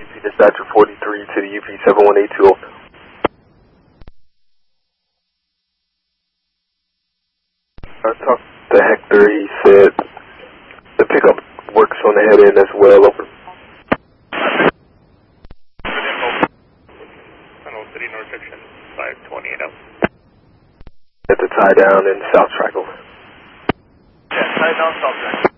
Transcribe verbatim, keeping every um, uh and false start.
U P Dispatcher forty-three to the U P seven one eight two open. I talked to Hector, he said the pickup works on the head end as well, open. City North Section five twenty-eight up. At the tie down in South Track over. Yeah, tie down South Track.